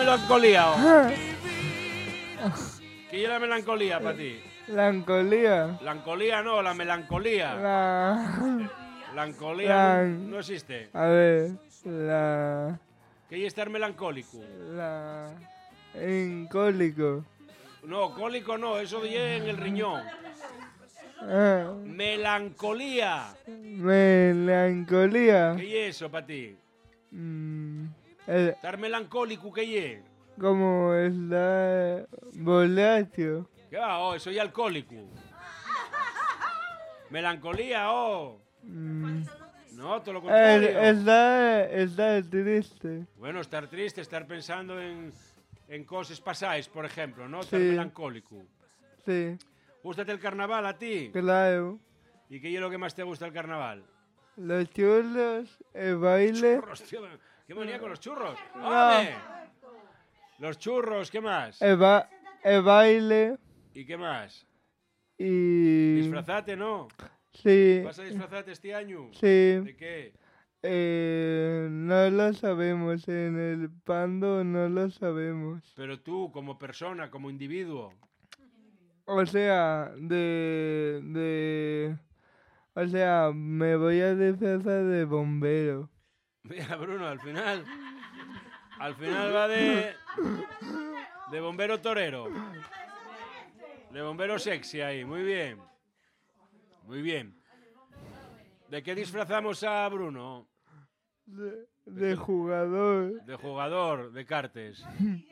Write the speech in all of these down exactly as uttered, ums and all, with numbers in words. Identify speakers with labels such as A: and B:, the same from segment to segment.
A: melancolía? Oh? ¿Qué es la melancolía para ti?
B: Melancolía.
A: Melancolía no, la melancolía.
B: La...
A: Melancolía
B: La...
A: no, no existe.
B: A ver, la...
A: ¿Qué es estar melancólico?
B: La... Incólico.
A: No, cólico no, eso viene en el riñón.
B: Ah,
A: Melancolía.
B: melancolía.
A: ¿Qué es eso para ti?
B: Mm, el-
A: Estar melancólico, ¿qué es?
B: como está borracho.
A: ¿Qué va? Oh, soy alcohólico. Melancolía, oh.
B: Mm,
A: No, todo lo
B: el-
A: contrario.
B: está, está triste.
A: Bueno, estar triste, estar pensando en, en cosas pasadas, por ejemplo, ¿no? Estar
B: Sí.
A: melancólico.
B: Sí,
A: ¿Gústate el carnaval a ti?
B: claro.
A: ¿Y qué es lo que más te gusta del carnaval?
B: Los churros, el baile.
A: Churros, tío. ¿Qué manía con los churros?
B: No.
A: ¡Hombre! Los churros, ¿qué más?
B: El, ba- el baile
A: ¿Y qué más?
B: y...
A: Disfrazate, ¿no?
B: Sí,
A: ¿Vas a disfrazarte este año?
B: sí.
A: ¿De qué?
B: Eh, no lo sabemos, en el pando no lo sabemos.
A: Pero tú, como persona, como individuo.
B: O sea, de... de... O sea, me voy a disfrazar de bombero.
A: Mira, Bruno, al final... Al final va de... De bombero torero. De bombero sexy ahí, muy bien. Muy bien. ¿De qué disfrazamos a Bruno?
B: De, de jugador.
A: De jugador de cartes.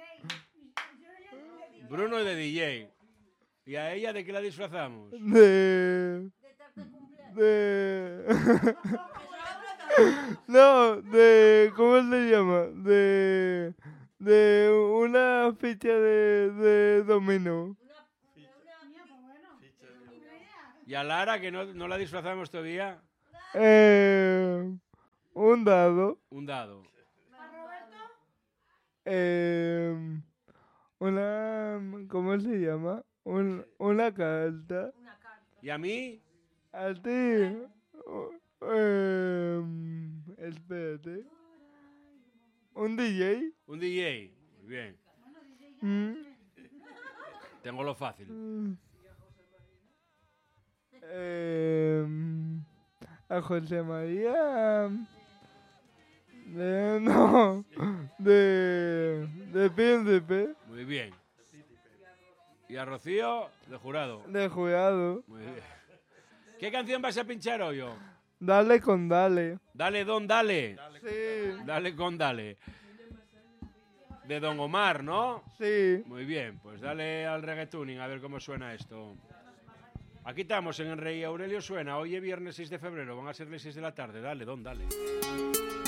A: Bruno es de D J. ¿Y a ella de qué la disfrazamos?
B: De... De... No, de... ¿Cómo se llama? De... De una ficha de, de dominó.
A: ¿Y a Lara, que no, no la disfrazamos todavía?
B: Eh, un dado.
A: Un dado.
B: Eh, una... ¿Cómo se llama? Un, una carta.
A: ¿Y a mí?
B: A ti. Eh, espérate. ¿Un D J?
A: Un D J. Muy bien.
B: Mm.
A: Tengo lo fácil.
B: Eh, a José María. De, no. De. De príncipe.
A: Muy bien. ¿Y a Rocío? De jurado.
B: De jurado.
A: Muy bien. ¿Qué canción vas a pinchar hoy? Oh?
B: Dale con dale.
A: Dale, Don, dale.
B: Sí.
A: Dale con dale. De Don Omar, ¿no?
B: Sí.
A: Muy bien, pues dale al reggaetuning a ver cómo suena esto. Aquí estamos en el Rey Aurelio Suena. Hoy es viernes seis de febrero, van a ser las seis de la tarde. Dale, Don, dale.